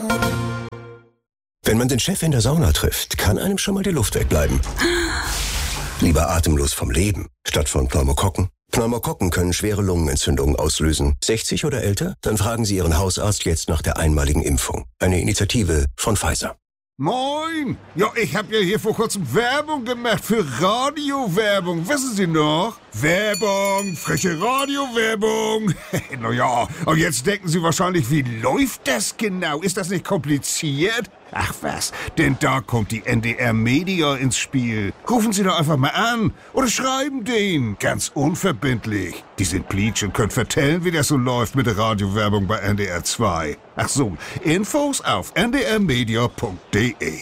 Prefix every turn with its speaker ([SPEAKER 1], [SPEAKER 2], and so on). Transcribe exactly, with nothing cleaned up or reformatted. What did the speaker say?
[SPEAKER 1] Wenn man den Chef in der Sauna trifft, kann einem schon mal die Luft wegbleiben. Lieber atemlos vom Leben, statt von Pneumokokken. Pneumokokken können schwere Lungenentzündungen auslösen. sechzig oder älter? Dann fragen Sie Ihren Hausarzt jetzt nach der einmaligen Impfung. Eine Initiative von Pfizer.
[SPEAKER 2] Moin! Ja, ich habe ja hier vor kurzem Werbung gemacht für Radiowerbung. Wissen Sie noch? Werbung, frische Radiowerbung. Naja, und jetzt denken Sie wahrscheinlich, wie läuft das genau? Ist das nicht kompliziert? Ach was, denn da kommt die N D R Media ins Spiel. Rufen Sie doch einfach mal an oder schreiben denen, ganz unverbindlich. Die sind Pleatsch und können vertellen, wie das so läuft mit der Radiowerbung bei N D R zwei. Ach so, Infos auf n d r media punkt d e.